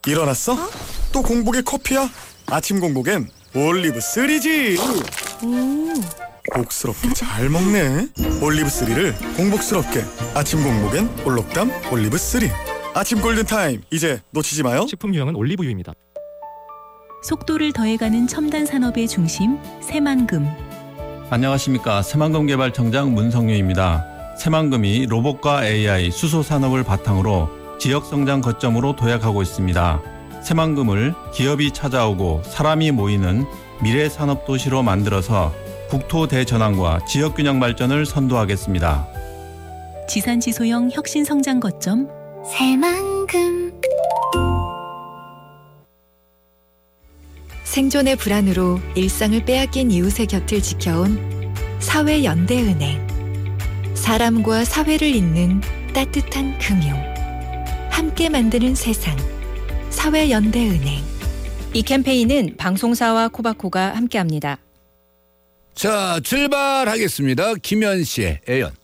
일어났어? 또 공복에 커피야? 아침 공복엔 올리브3지. 복스럽게 잘 먹네. 올리브3를 공복스럽게. 아침 공복엔 올록담 올리브3. 아침 골든타임, 이제 놓치지 마요. 식품 유형은 올리브유입니다. 속도를 더해가는 첨단 산업의 중심, 새만금. 안녕하십니까. 새만금 개발청장 문성유입니다. 새만금이 로봇과 AI, 수소 산업을 바탕으로 지역 성장 거점으로 도약하고 있습니다. 새만금을 기업이 찾아오고 사람이 모이는 미래 산업 도시로 만들어서 국토 대전환과 지역 균형 발전을 선도하겠습니다. 지산지 소형 혁신 성장 거점, 새만금. 생존의 불안으로 일상을 빼앗긴 이웃의 곁을 지켜온 사회연대은행. 사람과 사회를 잇는 따뜻한 금융. 함께 만드는 세상. 사회연대은행. 이 캠페인은 방송사와 코바코가 함께합니다. 자, 출발하겠습니다. 김현 씨의 애연.